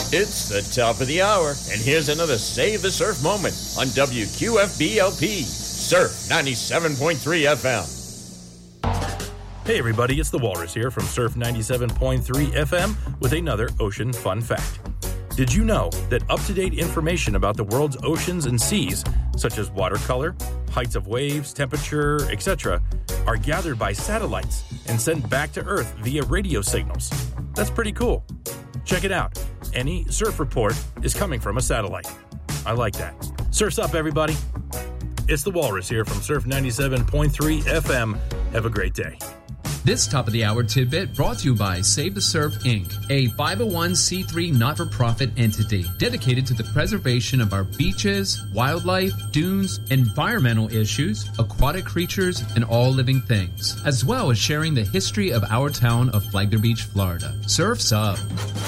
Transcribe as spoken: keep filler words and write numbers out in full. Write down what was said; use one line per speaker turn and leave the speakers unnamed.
It's the top of the hour, and here's another Save the Surf moment on W Q F B L P, Surf ninety-seven point three F M.
Hey everybody, it's the Walrus here from Surf ninety-seven point three F M with another ocean fun fact. Did you know that up-to-date information about the world's oceans and seas, such as water color, heights of waves, temperature, et cetera, are gathered by satellites and sent back to Earth via radio signals? That's pretty cool. Check it out. Any surf report is coming from a satellite. I like that. Surf's up, everybody. It's the Walrus here from Surf ninety-seven point three F M. Have a great day.
This top-of-the-hour tidbit brought to you by Save the Surf, Incorporated, a five oh one c three not-for-profit entity dedicated to the preservation of our beaches, wildlife, dunes, environmental issues, aquatic creatures, and all living things, as well as sharing the history of our town of Flagler Beach, Florida. Surf's up.